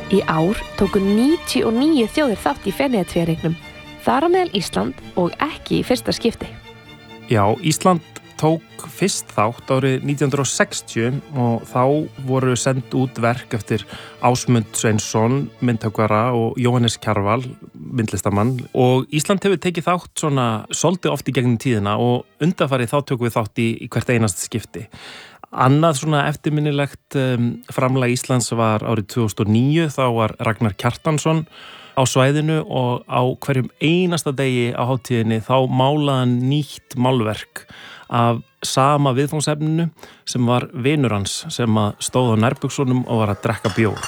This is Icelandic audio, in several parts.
Í ár tóku 99 þjóðir þátt í Feneyjatvíæringnum, þar á meðal Ísland og ekki í fyrsta skipti. Já, Ísland tók fyrst þátt árið 1960 og þá voru send út verk eftir Ásmund Sveinsson, myndhöggvara og Jóhannes Kjarval, myndlistamann. Og Ísland hefur tekið þátt svona svolítið oft í gegnum tíðina og undanfarið þá tökum við þátt í hvert einasta skipti. Annað svona eftirminnilegt framlag Íslands var árið 2009, þá var Ragnar Kjartansson á svæðinu og á hverjum einasta degi á hátíðinni þá málaði hann nýtt málverk af sama viðfangsefninu sem var vinur hans sem stóð á nærbuxunum og var að drekka bjór.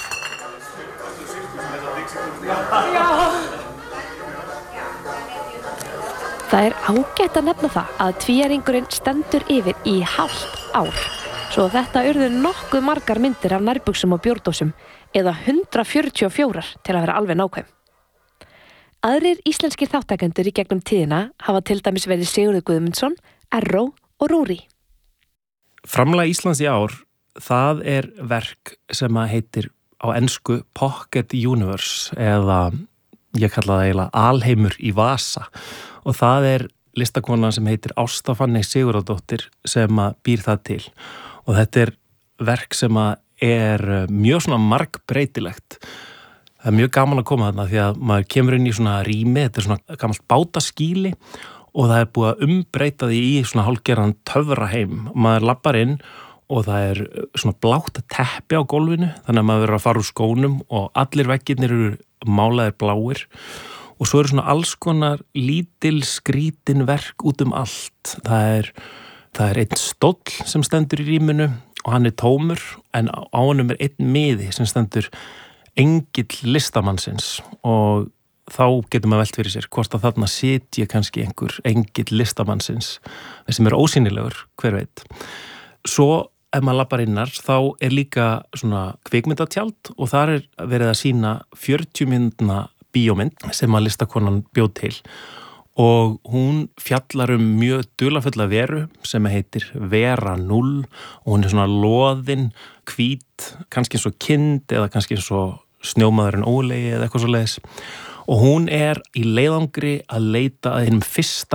Það er ágætt að nefna það að tvíæringurinn stendur yfir í hálft ár. Svo þetta urðu nokkuð margar myndir af nærbuxum og bjórdósum eða 144 til að vera alveg nákvæm. Aðrir íslenskir þáttakendur í gegnum tíðina hafa til dæmis verið Sigurður Guðmundsson, Erró og Rúrí. Framlag Íslands í ár, það er verk sem heitir á ensku Pocket Universe eða ég kalla það eiginlega alheimur í vasa og það er listakona sem heitir Ásta Fanney Sigurðardóttir sem býr það til og þetta er verk sem er mjög svona margbreytilegt. Það er mjög gaman að koma þarna því að maður kemur inn í svona rými, þetta er svona gamalt bátaskýli og það er búið að umbreyta því í svona hálfgerðan töfraheim. Maður lappar inn og það er svona blátt teppi á gólfinu þannig að maður verður að fara úr skónum og allir veggirnir eru málaðir bláir og svo eru svona alls konar lítil skrítin verk út allt. Það er einn stóll sem stendur í rýminu og hann er tómur en á honum er einn miði sem stendur engill listamannsins og þá getur maður velt fyrir sér hvort að þarna sitji kannski einhver engill listamannsins sem er ósýnilegur, hver veit. Svo ef maður lappar innar þá er líka svona kvikmyndatjald og þar er verið að sýna 40 mínútna bíómynd sem að listakonan bjóð til og hún fjallar mjög dularfulla veru sem heitir Vera 0 og hún er svona loðin, hvít, kannski eins og kind eða kannski eins og snjómaðurinn Ólegi eða eitthvað svoleiðis og hún er í leiðangri að leita að einum fyrsta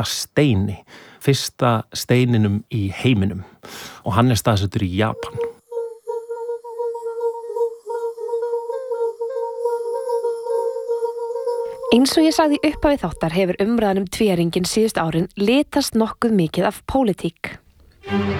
steininum í heiminum og hann er staðsettur í Japan. Eins og ég sagði í upphafi þáttar hefur umræðan tvíæringinn síðustu árin litast nokkuð mikið af pólitík.